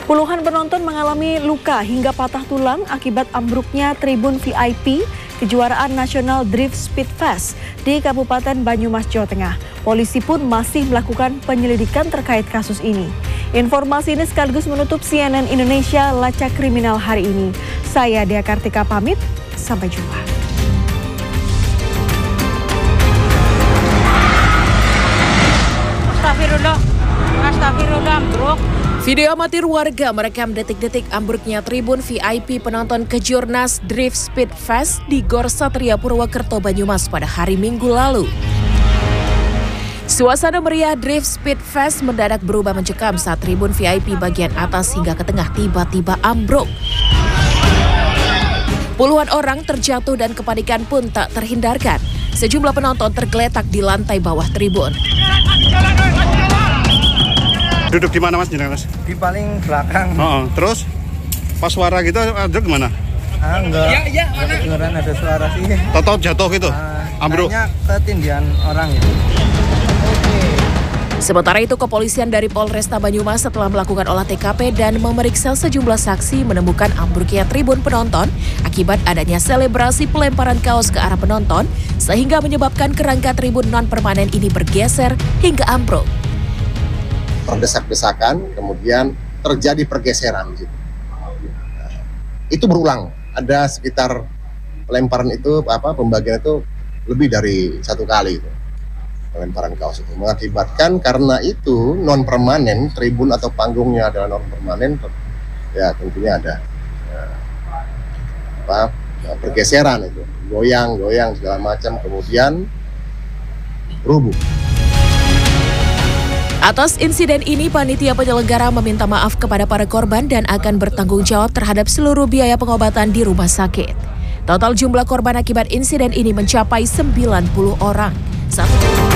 Puluhan penonton mengalami luka hingga patah tulang akibat ambruknya tribun VIP kejuaraan nasional Drift Speed Fest di Kabupaten Banyumas, Jawa Tengah. Polisi pun masih melakukan penyelidikan terkait kasus ini. Informasi ini sekaligus menutup CNN Indonesia Lacak Kriminal hari ini. Saya Dea Kartika pamit, sampai jumpa. Astagfirullah, ambruk. Video amatir warga merekam detik-detik ambruknya tribun VIP penonton Kejurnas Drift Speed Fest di Gor Satria Purwokerto, Banyumas pada hari Minggu lalu. Suasana meriah Drift Speed Fest mendadak berubah mencekam saat tribun VIP bagian atas hingga ke tengah tiba-tiba ambruk. Puluhan orang terjatuh dan kepanikan pun tak terhindarkan. Sejumlah penonton tergeletak di lantai bawah tribun. Duduk di mana mas? Di paling belakang. Terus pas suara gitu ada gimana? Enggak. Ya, kedengeran ada suara sih. Tahu jatuh gitu. Ambruk. Kayaknya ketindihan orang gitu. Sementara itu, kepolisian dari Polresta Banyumas setelah melakukan olah TKP dan memeriksa sejumlah saksi menemukan ambruknya tribun penonton akibat adanya selebrasi pelemparan kaos ke arah penonton sehingga menyebabkan kerangka tribun non-permanen ini bergeser hingga ambruk. Terdesak-desakan, kemudian terjadi pergeseran gitu. Itu berulang. Ada sekitar pelemparan itu pembagian itu lebih dari satu kali itu. Pelemparan kaos itu mengakibatkan karena itu non permanen, tribun atau panggungnya adalah non permanen, ya tentunya ada pergeseran itu, goyang segala macam, kemudian rubuh. Atas insiden ini, panitia penyelenggara meminta maaf kepada para korban dan akan bertanggung jawab terhadap seluruh biaya pengobatan di rumah sakit. Total jumlah korban akibat insiden ini mencapai 90 orang.